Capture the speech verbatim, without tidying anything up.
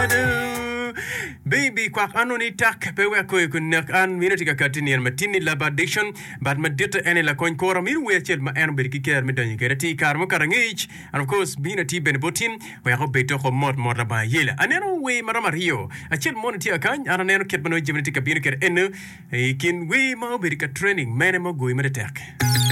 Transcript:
Baby kwak anoni tak pewe ko kunak an minute ka katini an matini labadation but madita ene la coin kora mir we chel ma en berki ker mi dani kerati karmo karangich and of course bina ti benbotin we ho beto ko mod mod ba yela aneno we marama rio a chel monti akan aneno ket bano jimiti ka bina ker en kin we ma berka training mene mo go imetek